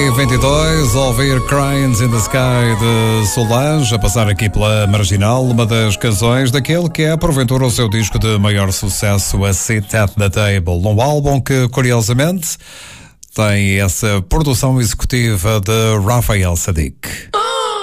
2022, ouvir Crying in the Sky de Solange, a passar aqui pela Marginal, uma das canções daquele que é, porventura, o seu disco de maior sucesso, a Sit at the Table, um álbum que, curiosamente, tem essa produção executiva de Rafael Sadiq.